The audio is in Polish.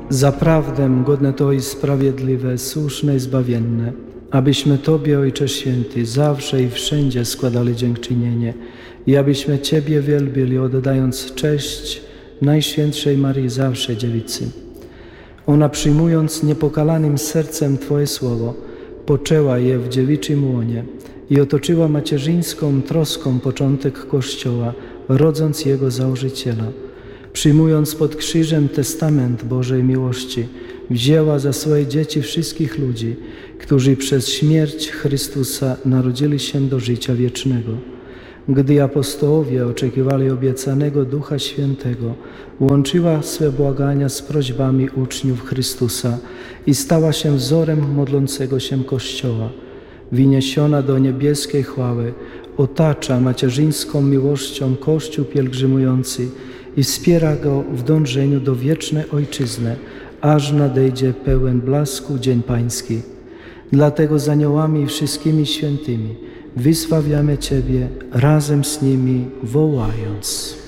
Zaprawdę godne to i sprawiedliwe, słuszne i zbawienne, abyśmy Tobie, Ojcze Święty, zawsze i wszędzie składali dziękczynienie i abyśmy Ciebie wielbili, oddając cześć Najświętszej Maryi zawsze Dziewicy. Ona, przyjmując niepokalanym sercem Twoje słowo, poczęła je w dziewiczym łonie i otoczyła macierzyńską troską początek Kościoła, rodząc jego założyciela. Przyjmując pod krzyżem testament Bożej miłości, wzięła za swoje dzieci wszystkich ludzi, którzy przez śmierć Chrystusa narodzili się do życia wiecznego. Gdy apostołowie oczekiwali obiecanego Ducha Świętego, łączyła swe błagania z prośbami uczniów Chrystusa i stała się wzorem modlącego się Kościoła. Wyniesiona do niebieskiej chwały, otacza macierzyńską miłością Kościół pielgrzymujący i wspiera go w dążeniu do wiecznej Ojczyzny, aż nadejdzie pełen blasku Dzień Pański. Dlatego z aniołami i wszystkimi świętymi wysławiamy Ciebie razem z nimi wołając.